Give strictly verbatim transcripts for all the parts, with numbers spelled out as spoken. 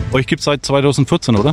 Euch gibt es seit zweitausendvierzehn, oder?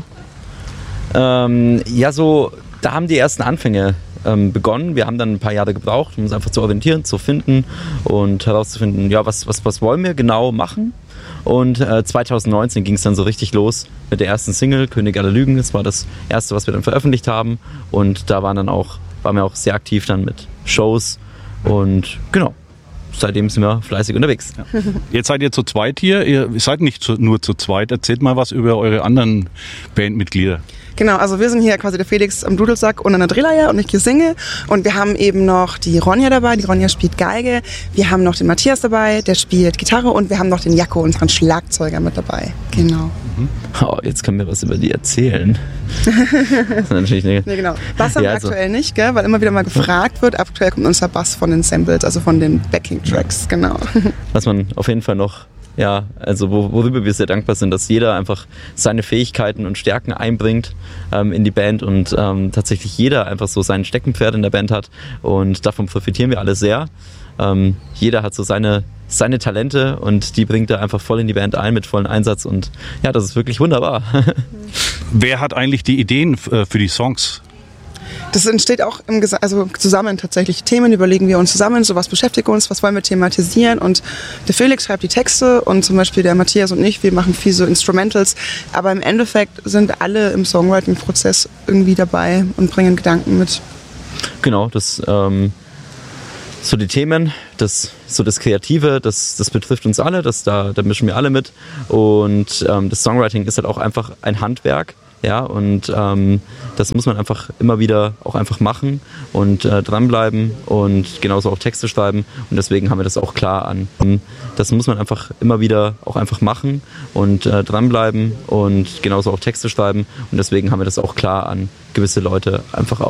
Ähm, ja, so, da haben die ersten Anfänge ähm, begonnen. Wir haben dann ein paar Jahre gebraucht, um uns einfach zu orientieren, zu finden und herauszufinden, ja, was, was, was wollen wir genau machen. Und äh, zweitausendneunzehn ging es dann so richtig los mit der ersten Single, König aller Lügen. Das war das erste, was wir dann veröffentlicht haben. Und da waren dann auch, waren wir auch sehr aktiv dann mit Shows. Und genau, seitdem sind wir fleißig unterwegs. Ja. Jetzt seid ihr zu zweit hier. Ihr seid nicht zu, nur zu zweit. Erzählt mal was über eure anderen Bandmitglieder. Genau, also wir sind hier quasi der Felix am Dudelsack und an der Drehleier und ich singe. Und wir haben eben noch die Ronja dabei, die Ronja spielt Geige. Wir haben noch den Matthias dabei, der spielt Gitarre und wir haben noch den Jakko, unseren Schlagzeuger, mit dabei. Genau. Mhm. Oh, jetzt können wir was über die erzählen. Das ist natürlich eine nee, genau. Bass haben ja, wir also aktuell nicht, gell? Weil immer wieder mal gefragt wird. Aktuell kommt unser Bass von den Samples, also von den Backing-Tracks, genau. Was man auf jeden Fall noch Ja, also worüber wir sehr dankbar sind, dass jeder einfach seine Fähigkeiten und Stärken einbringt ähm, in die Band und ähm, tatsächlich jeder einfach so sein Steckenpferd in der Band hat und davon profitieren wir alle sehr. Ähm, jeder hat so seine, seine Talente und die bringt er einfach voll in die Band ein mit vollem Einsatz und ja, das ist wirklich wunderbar. Wer hat eigentlich die Ideen äh, für die Songs? Das entsteht auch im Gesa- also zusammen tatsächlich. Themen überlegen wir uns zusammen, so was beschäftigt uns, was wollen wir thematisieren und der Felix schreibt die Texte und zum Beispiel der Matthias und ich, wir machen viel so Instrumentals, aber im Endeffekt sind alle im Songwriting-Prozess irgendwie dabei und bringen Gedanken mit. Genau, das ähm, so die Themen, das so das Kreative, das, das betrifft uns alle, das, da, da mischen wir alle mit und ähm, das Songwriting ist halt auch einfach ein Handwerk. Ja, und ähm, das muss man einfach immer wieder auch einfach machen und äh, dranbleiben und genauso auch Texte schreiben und deswegen haben wir das auch klar an. Das muss man einfach immer wieder auch einfach machen und äh, dranbleiben und genauso auch Texte schreiben und deswegen haben wir das auch klar an gewisse Leute einfach auch.